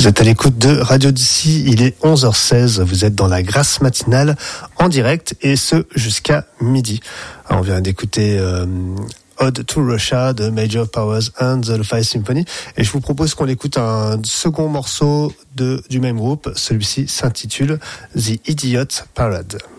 Vous êtes à l'écoute de Radio D'ici, il est 11h16, vous êtes dans la Grâce matinale en direct et ce jusqu'à midi. Alors, on vient d'écouter Ode to Russia de Major Powers and the Lo-Fi Symphony et je vous propose qu'on écoute un second morceau du même groupe, celui-ci s'intitule The Idiot Parade.